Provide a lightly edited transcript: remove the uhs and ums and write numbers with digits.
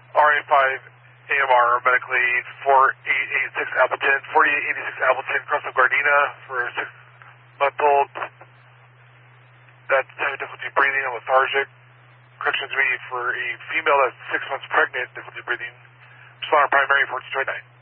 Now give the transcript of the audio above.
RA5 AMR medically 4886 Appleton, 4886 Appleton, cross of Gardena for a 6-month-old that's having difficulty breathing and lethargic. Corrections be for a female that's 6 months pregnant, difficulty breathing. Respond on primary 4229.